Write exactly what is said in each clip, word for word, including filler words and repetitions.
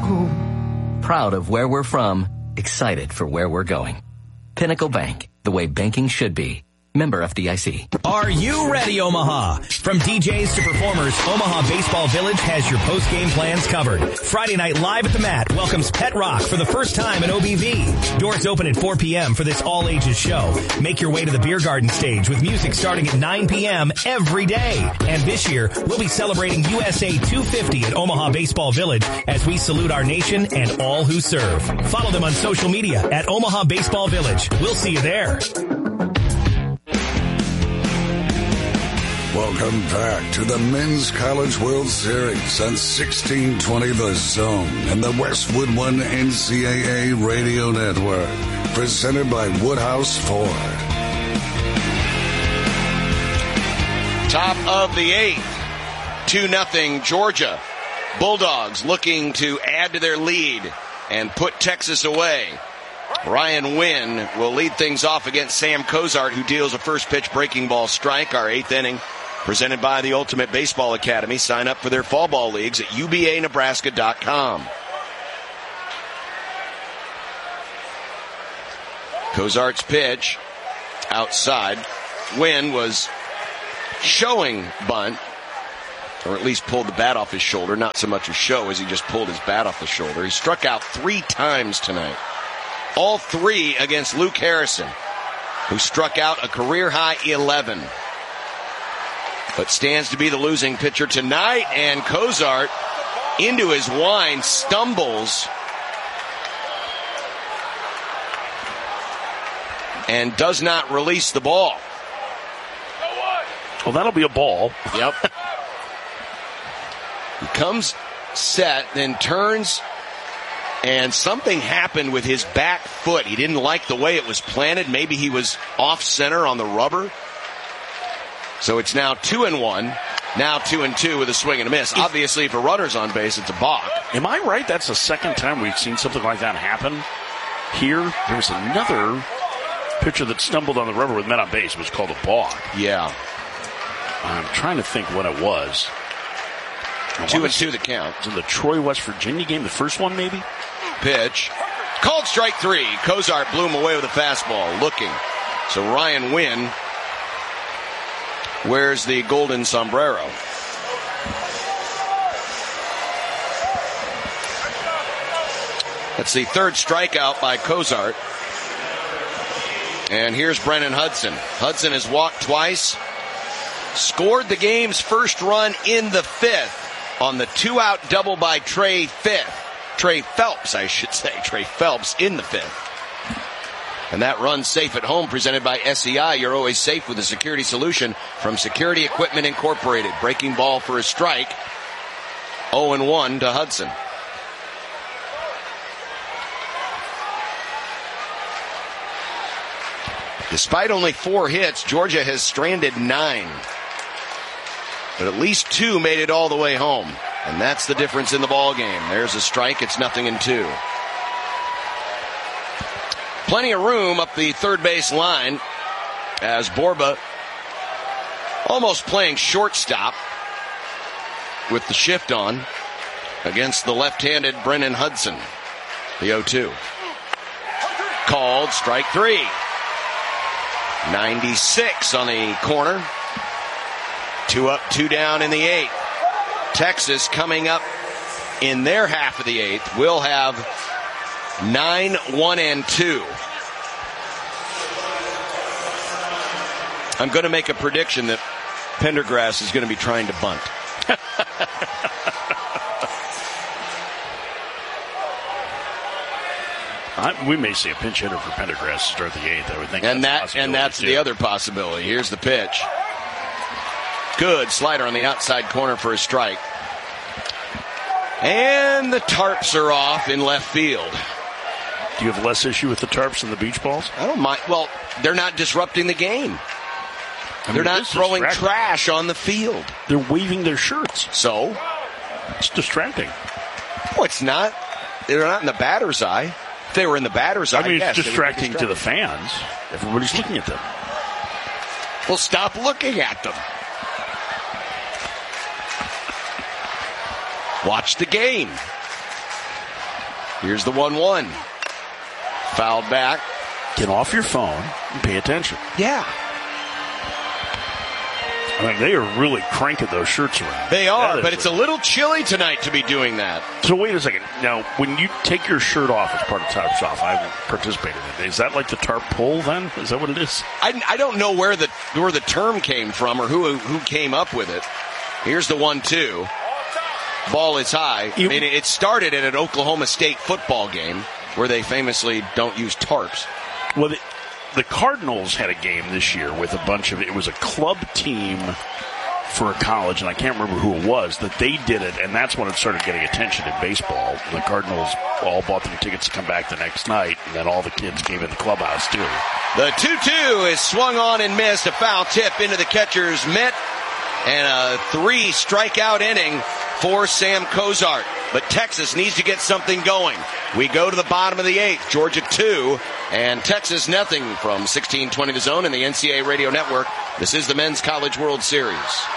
home. Proud of where we're from, excited for where we're going. Pinnacle Bank, the way banking should be. Member F D I C. Are you ready, Omaha? From D Js to performers, Omaha Baseball Village has your post-game plans covered. Friday night live at the mat welcomes Pet Rock for the first time in O B V. Doors open at four p.m. for this all-ages show. Make your way to the beer garden stage with music starting at nine p.m. every day. And this year, we'll be celebrating U S A two fifty at Omaha Baseball Village as we salute our nation and all who serve. Follow them on social media at Omaha Baseball Village. We'll see you there. Welcome back to the Men's College World Series on sixteen twenty The Zone and the Westwood One N C double A Radio Network. Presented by Woodhouse Ford. Top of the eighth, two nothing Georgia. Bulldogs looking to add to their lead and put Texas away. Ryan Wynn will lead things off against Sam Cozart, who deals a first pitch breaking ball strike. Our eighth inning presented by the Ultimate Baseball Academy. Sign up for their fall ball leagues at U B A Nebraska dot com. Cozart's pitch outside. Wynn was showing bunt, or at least pulled the bat off his shoulder. Not so much a show as he just pulled his bat off the shoulder. He struck out three times tonight. All three against Luke Harrison, who struck out a career-high eleven. But stands to be the losing pitcher tonight, and Cozart, into his wind, stumbles and does not release the ball. Well, that'll be a ball. Yep. He comes set, then turns, and something happened with his back foot. He didn't like the way it was planted. Maybe he was off center on the rubber. So it's now two and one. Now two and two with a swing and a miss. Obviously, for runners on base, it's a balk. Am I right? That's the second time we've seen something like that happen here. There was another pitcher that stumbled on the rubber with men on base. It was called a balk. Yeah. I'm trying to think what it was. Two and two the count. It was in the Troy, West Virginia game, the first one maybe? Pitch. Called strike three. Cozart blew him away with a fastball. Looking. So Ryan Wynn wears the golden sombrero. That's the third strikeout by Cozart. And here's Brennan Hudson. Hudson has walked twice. Scored the game's first run in the fifth on the two-out double by Trey Fifth. Trey Phelps, I should say. Trey Phelps in the fifth. And that run safe at home presented by S E I. You're always safe with a security solution from Security Equipment Incorporated. Breaking ball for a strike. oh and one to Hudson. Despite only four hits, Georgia has stranded nine. But at least two made it all the way home. And that's the difference in the ball game. There's a strike. It's nothing in two. Plenty of room up the third base line as Borba almost playing shortstop with the shift on against the left-handed Brennan Hudson. The oh two. Called strike three. ninety-six on the corner. Two up, two down in the eighth. Texas coming up in their half of the eighth will have nine, one, and two. I'm going to make a prediction that Pendergrass is going to be trying to bunt. I, we may see a pinch hitter for Pendergrass to start the eighth. I would think, and that's that and that's too. the other possibility. Here's the pitch. Good slider on the outside corner for a strike. And the tarps are off in left field. Do you have less issue with the tarps than the beach balls? I don't mind. Well, they're not disrupting the game. I mean, they're not throwing trash on the field. They're waving their shirts. So? It's distracting. Well, it's not. They're not in the batter's eye. If they were in the batter's eye, I mean, yes, it's distracting to the fans. Everybody's looking at them. Well, stop looking at them. Watch the game. Here's the one one. Fouled back. Get off your phone and pay attention. Yeah. I mean, they are really cranking those shirts around. They are, but it's a little chilly tonight to be doing that. So wait a second. Now, when you take your shirt off as part of Tarps Off, I haven't participated in it. Is that like the tarp pull then? Is that what it is? I, I don't know where the where the term came from or who who came up with it. Here's the one two. Ball is high. I mean, it started at an Oklahoma State football game where they famously don't use tarps. Well, the, the Cardinals had a game this year with a bunch of, it was a club team for a college, and I can't remember who it was, that they did it, and that's when it started getting attention in baseball. The Cardinals all bought them tickets to come back the next night, and then all the kids came in the clubhouse, too. The two two is swung on and missed. A foul tip into the catcher's mitt, and a three strikeout inning for Sam Cozart. But Texas needs to get something going. We go to the bottom of the eighth. Georgia two and Texas nothing from sixteen twenty The Zone and the N C double A Radio Network. This is the Men's College World Series.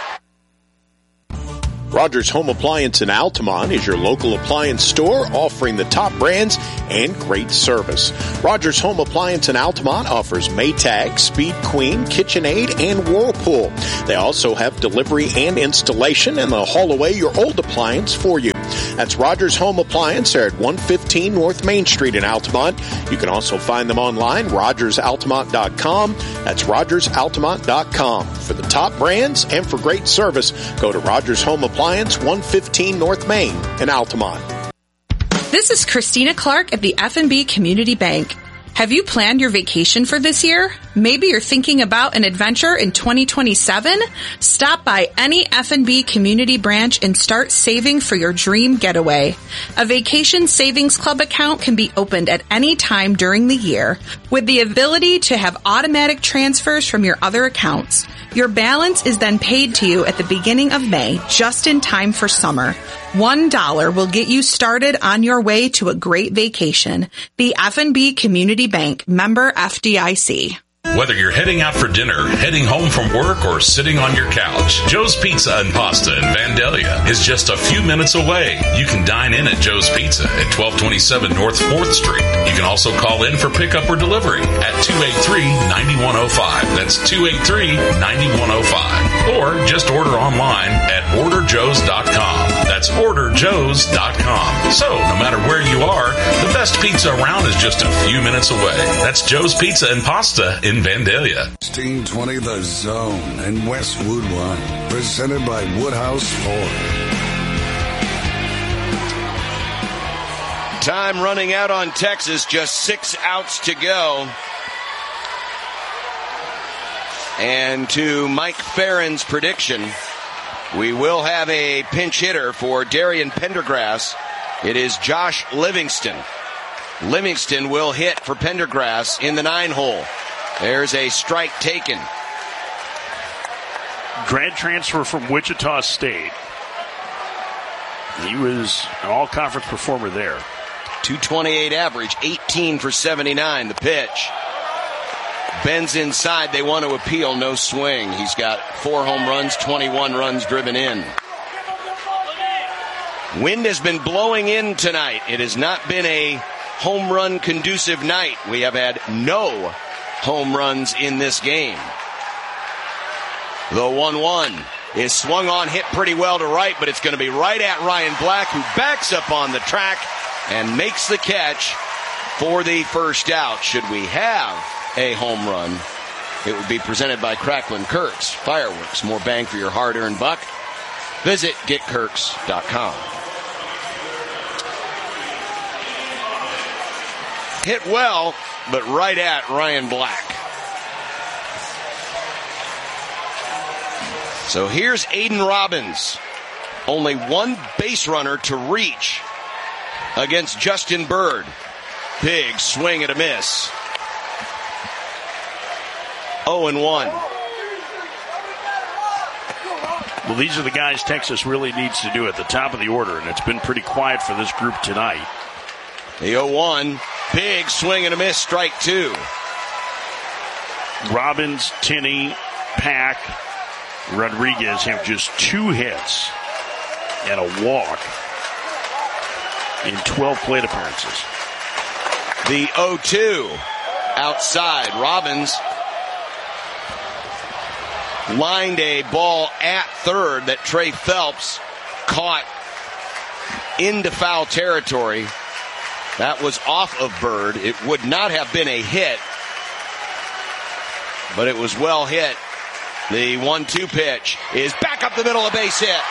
Rogers Home Appliance in Altamont is your local appliance store offering the top brands and great service. Rogers Home Appliance in Altamont offers Maytag, Speed Queen, KitchenAid, and Whirlpool. They also have delivery and installation, and they'll haul away your old appliance for you. That's Rogers Home Appliance. They're at one fifteen North Main Street in Altamont. You can also find them online, rogers altamont dot com. That's rogers altamont dot com. For the top brands and for great service, go to Rogers Home Appliance, one fifteen North Main in Altamont. This is Christina Clark at the F and B Community Bank. Have you planned your vacation for this year? Maybe you're thinking about an adventure in twenty twenty-seven? Stop by any F and B community branch and start saving for your dream getaway. A vacation savings club account can be opened at any time during the year with the ability to have automatic transfers from your other accounts. Your balance is then paid to you at the beginning of May, just in time for summer. One dollar will get you started on your way to a great vacation. The F and B Community Bank, member F D I C. Whether you're heading out for dinner, heading home from work, or sitting on your couch, Joe's Pizza and Pasta in Vandalia is just a few minutes away. You can dine in at Joe's Pizza at twelve twenty-seven North fourth Street. You can also call in for pickup or delivery at two eight three, nine one zero five. That's two eight three, nine one zero five. Or just order online at order joes dot com. That's order joes dot com. So, no matter where you are, the best pizza around is just a few minutes away. That's Joe's Pizza and Pasta in Vandalia. sixteen twenty The Zone and Westwood One. Presented by Woodhouse Ford. Time running out on Texas. Just six outs to go. And to Mike Farron's prediction, we will have a pinch hitter for Darian Pendergrass. It is Josh Livingston. Livingston will hit for Pendergrass in the nine hole. There's a strike taken. Grad transfer from Wichita State. He was an all-conference performer there. two twenty-eight average, eighteen for seventy-nine. The pitch. Bends inside. They want to appeal. No swing. He's got four home runs, twenty-one runs driven in. Wind has been blowing in tonight. It has not been a home run conducive night. We have had no home runs in this game. The one one is swung on, hit pretty well to right, but it's going to be right at Ryan Black, who backs up on the track and makes the catch for the first out. Should we have a home run, it would be presented by Cracklin Kirks Fireworks. More bang for your hard-earned buck. Visit get kirks dot com. Hit well, but right at Ryan Black. So here's Aiden Robbins. Only one base runner to reach against Justin Bird. Big swing and a miss. oh and one. Well, these are the guys Texas really needs to do at the top of the order, and it's been pretty quiet for this group tonight. The oh one. Big swing and a miss, strike two. Robbins, Tinney, Pack, Rodriguez have just two hits and a walk. in twelve plate appearances. The oh two outside. Robbins lined a ball at third that Trey Phelps caught into foul territory. That was off of Bird. It would not have been a hit, but it was well hit. The one two pitch is back up the middle, a base hit.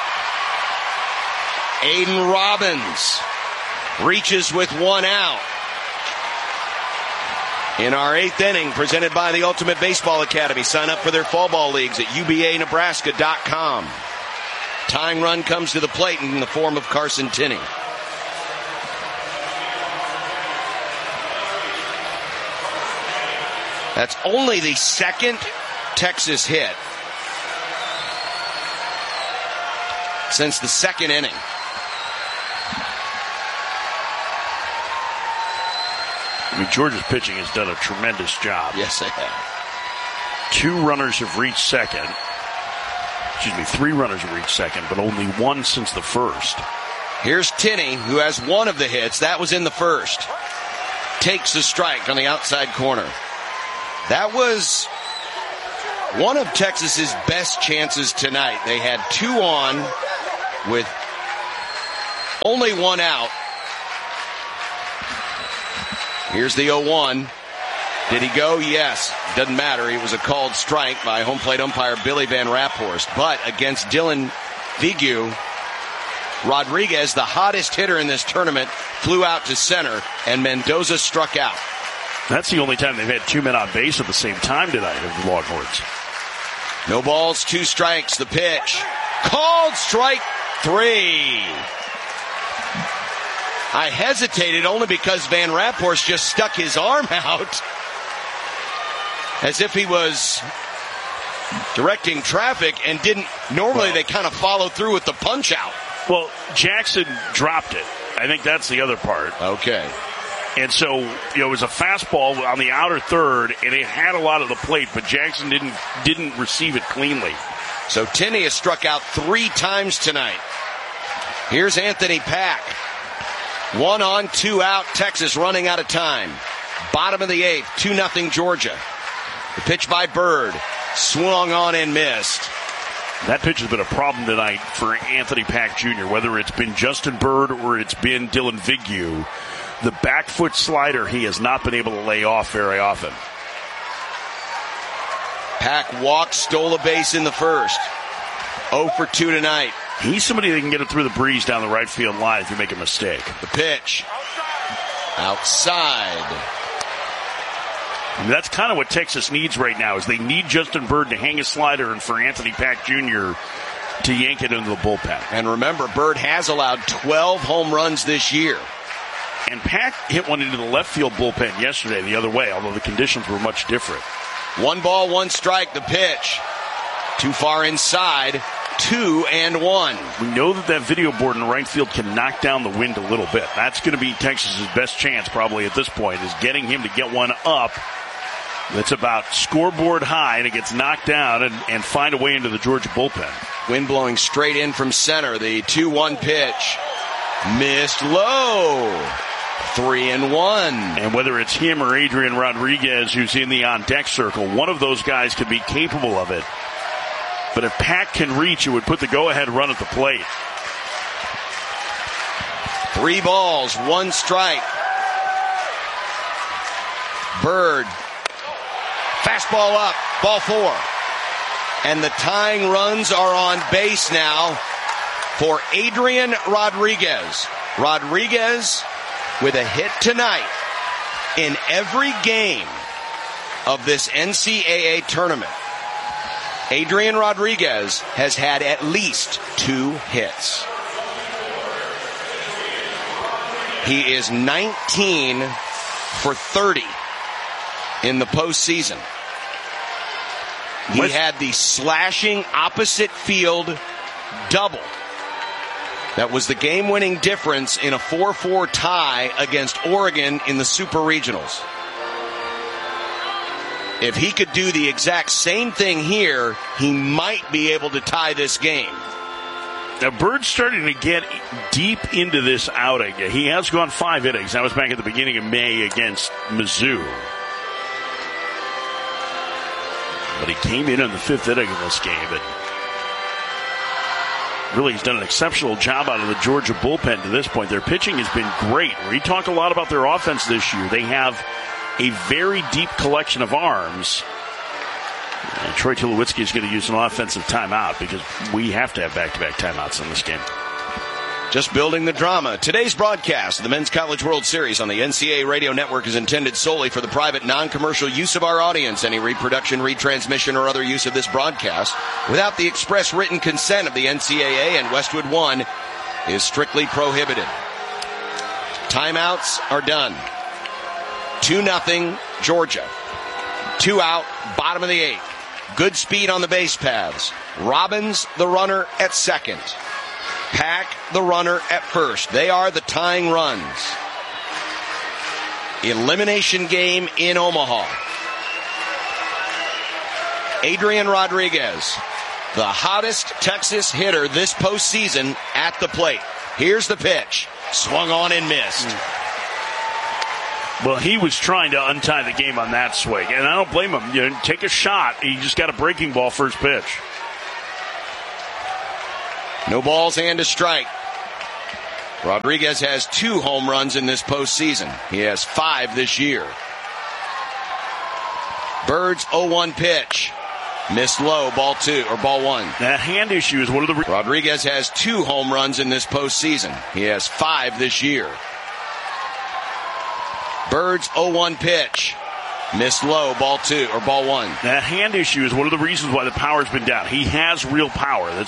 Aiden Robbins reaches with one out. In our eighth inning, presented by the Ultimate Baseball Academy. Sign up for their fall ball leagues at U B A Nebraska dot com. Tying run comes to the plate in the form of Carson Tinney. That's only the second Texas hit since the second inning. I mean, Georgia's pitching has done a tremendous job. Yes, they have. Two runners have reached second. Excuse me, three runners have reached second, but only one since the first. Here's Tinney, who has one of the hits. That was in the first. Takes the strike on the outside corner. That was one of Texas's best chances tonight. They had two on with only one out. Here's the oh one. Did he go? Yes. Doesn't matter. He was a called strike by home plate umpire Billy Van Raphorst. But against Dylan Vigue, Rodriguez, the hottest hitter in this tournament, flew out to center, and Mendoza struck out. That's the only time they've had two men on base at the same time tonight of the Longhorns. No balls, two strikes. The pitch. Called strike three. I hesitated only because Van Raphorst just stuck his arm out as if he was directing traffic and didn't. Normally well, they kind of follow through with the punch out. Well, Jackson dropped it. I think that's the other part. Okay. And so, you know, it was a fastball on the outer third, and it had a lot of the plate, but Jackson didn't didn't receive it cleanly. So Tinney has struck out three times tonight. Here's Anthony Pack. One on, two out. Texas running out of time. Bottom of the eighth, two nothing Georgia. The pitch by Bird. Swung on and missed. That pitch has been a problem tonight for Anthony Pack Junior, whether it's been Justin Bird or it's been Dylan Vigue. The back foot slider he has not been able to lay off very often. Pack walked, stole a base in the first. oh for two tonight. He's somebody that can get it through the breeze down the right field line if you make a mistake. The pitch. Outside. And that's kind of what Texas needs right now, is they need Justin Bird to hang a slider and for Anthony Pack Junior to yank it into the bullpen. And remember, Bird has allowed twelve home runs this year. And Pack hit one into the left field bullpen yesterday the other way, although the conditions were much different. One ball, one strike, the pitch. Too far inside. Two and one. We know that that video board in right field can knock down the wind a little bit. That's going to be Texas's best chance probably at this point, is getting him to get one up that's about scoreboard high, and it gets knocked down and, and find a way into the Georgia bullpen. Wind blowing straight in from center. The two one pitch. Missed low. Three and one. And whether it's him or Adrian Rodriguez, who's in the on-deck circle, one of those guys could be capable of it. But if Pack can reach, it would put the go-ahead run at the plate. Three balls, one strike. Bird. Fastball up, ball four. And the tying runs are on base now for Adrian Rodriguez. Rodriguez with a hit tonight in every game of this N C double A tournament. Adrian Rodriguez has had at least two hits. He is nineteen for thirty in the postseason. He what? had the slashing opposite field double. That was the game-winning difference in a four four tie against Oregon in the Super Regionals. If he could do the exact same thing here, he might be able to tie this game. Now, Bird's starting to get deep into this outing. He has gone five innings. That was back at the beginning of May against Mizzou. But he came in in the fifth inning of this game and really he's done an exceptional job out of the Georgia bullpen to this point. Their pitching has been great. We talk a lot about their offense this year. They have a very deep collection of arms. And Troy Tulowitzki is going to use an offensive timeout because we have to have back-to-back timeouts in this game. Just building the drama. Today's broadcast of the Men's College World Series on the N C A A Radio Network is intended solely for the private, non-commercial use of our audience. Any reproduction, retransmission, or other use of this broadcast without the express written consent of the N C A A and Westwood One is strictly prohibited. Timeouts are done. two nothing Georgia. Two out, bottom of the eighth. Good speed on the base paths. Robbins, the runner, at second. Pack, the runner, at first. They are the tying runs. Elimination game in Omaha. Adrian Rodriguez, the hottest Texas hitter this postseason, at the plate. Here's the pitch. Swung on and missed. Well, he was trying to untie the game on that swing, and I don't blame him. You know, take a shot. He just got a breaking ball first pitch. No balls and a strike. Rodriguez has two home runs in this postseason. He has five this year. Bird's oh one pitch. Missed low, ball two, or ball one. That hand issue is one of the... Re- Rodriguez has two home runs in this postseason. He has five this year. Bird's oh one pitch. Missed low, ball two, or ball one. That hand issue is one of the reasons why the power's been down. He has real power. That's